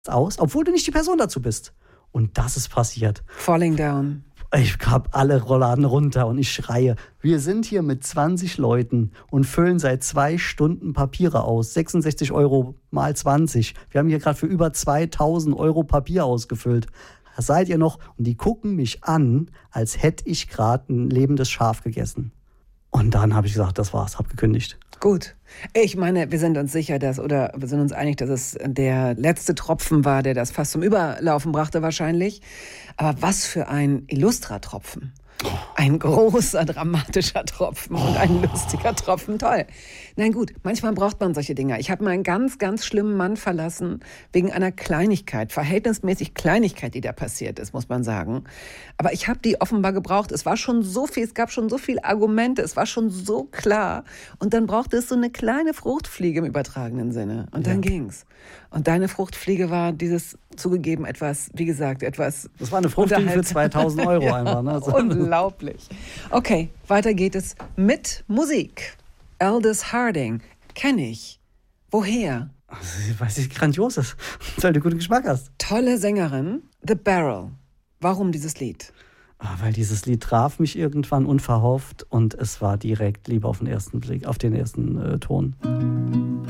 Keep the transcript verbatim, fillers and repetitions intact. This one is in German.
aus, obwohl du nicht die Person dazu bist. Und das ist passiert. Falling down. Ich hab alle Rollladen runter und ich schreie. Wir sind hier mit zwanzig Leuten und füllen seit zwei Stunden Papiere aus. sechsundsechzig Euro mal zwanzig. Wir haben hier gerade für über zweitausend Euro Papier ausgefüllt. Da seid ihr noch? Und die gucken mich an, als hätte ich gerade ein lebendes Schaf gegessen. Und dann habe ich gesagt, das war's, hab gekündigt. Gut. Ich meine, wir sind uns sicher, dass, oder wir sind uns einig, dass es der letzte Tropfen war, der das fast zum Überlaufen brachte wahrscheinlich. Aber was für ein Illustra-Tropfen. Ein großer, dramatischer Tropfen und ein lustiger Tropfen. Toll. Nein, gut, manchmal braucht man solche Dinge. Ich habe mal einen ganz, ganz schlimmen Mann verlassen wegen einer Kleinigkeit, verhältnismäßig Kleinigkeit, die da passiert ist, muss man sagen. Aber ich habe die offenbar gebraucht. Es war schon so viel, es gab schon so viele Argumente, es war schon so klar. Und dann brauchte es so eine kleine Fruchtfliege im übertragenen Sinne. Und dann ja. ging's. Und deine Fruchtfliege war dieses, zugegeben, etwas, wie gesagt, etwas... Das war eine Fruchtfliege für zweitausend Euro ja, einfach. Ne? Also unglaublich. Okay, weiter geht es mit Musik. Aldous Harding, kenne ich. Woher? Weiß ich, grandios ist, weil du guten Geschmack hast. Tolle Sängerin, The Barrel. Warum dieses Lied? Ah, weil dieses Lied traf mich irgendwann unverhofft und es war direkt Liebe auf den ersten Blick, auf den ersten äh, Ton.